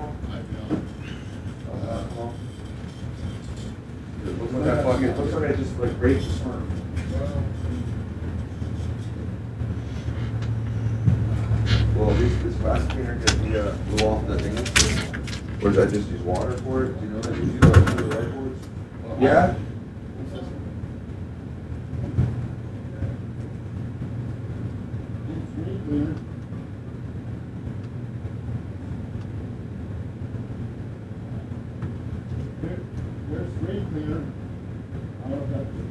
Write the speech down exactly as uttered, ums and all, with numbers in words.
Alcohol. It looks like that fucking, it looks like I just like raped the sperm. Well, this, this glass cleaner gets me uh, blew off the thing. Or did I just use water for it? Do you know that? Did you use the whiteboards? Yeah? There's screen cleaner.